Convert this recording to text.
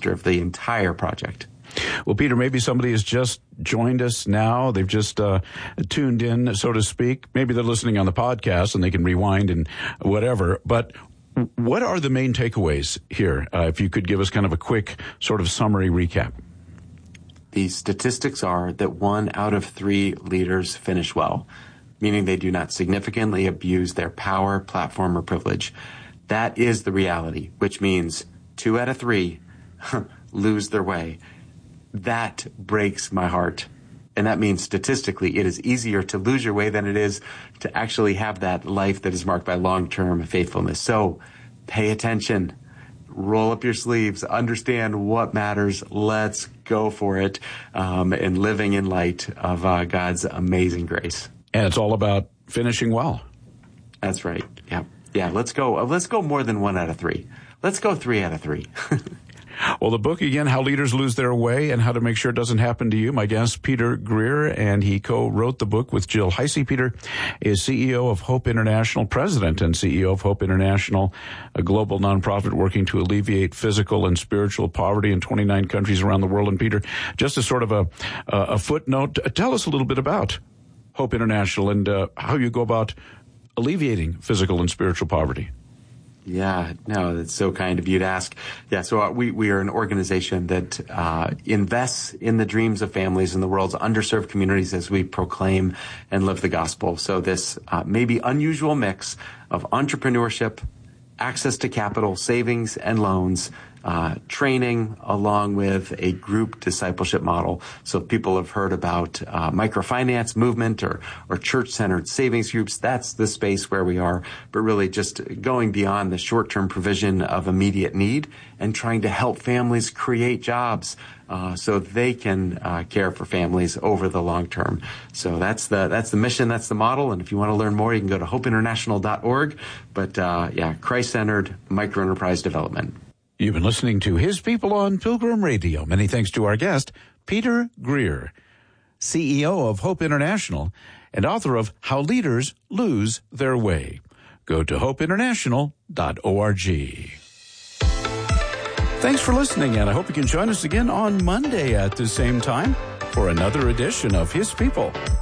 master of the entire project. Well, Peter, maybe somebody has just joined us now. They've just tuned in, so to speak. Maybe they're listening on the podcast and they can rewind and whatever. But what are the main takeaways here? If you could give us kind of a quick sort of summary recap. The statistics are that 1 out of 3 leaders finish well, meaning they do not significantly abuse their power, platform, or privilege. That is the reality, which means 2 out of 3 lose their way. That breaks my heart. And that means statistically, it is easier to lose your way than it is to actually have that life that is marked by long-term faithfulness. So pay attention, roll up your sleeves, understand what matters. Let's go for it, and living in light of God's amazing grace. And it's all about finishing well. That's right. Yeah. Let's go more than 1 out of 3. Let's go 3 out of 3. Well, the book, again, How Leaders Lose Their Way and How to Make Sure It Doesn't Happen to You. My guest, Peter Greer, and he co-wrote the book with Jill Heisey. Peter is CEO of Hope International, president and CEO of Hope International, a global nonprofit working to alleviate physical and spiritual poverty in 29 countries around the world. And Peter, just as sort of a footnote, tell us a little bit about Hope International and how you go about alleviating physical and spiritual poverty. Yeah, no, that's so kind of you to ask. Yeah, so we are an organization that invests in the dreams of families in the world's underserved communities as we proclaim and live the gospel. So this maybe unusual mix of entrepreneurship, access to capital, savings and loans, training, along with a group discipleship model. So if people have heard about microfinance movement or church-centered savings groups, that's the space where we are. But really just going beyond the short-term provision of immediate need and trying to help families create jobs so they can care for families over the long term. So that's the mission, that's the model. And if you want to learn more, you can go to hopeinternational.org. But Christ-centered microenterprise development. You've been listening to His People on Pilgrim Radio. Many thanks to our guest, Peter Greer, CEO of Hope International and author of How Leaders Lose Their Way. Go to hopeinternational.org. Thanks for listening, and I hope you can join us again on Monday at the same time for another edition of His People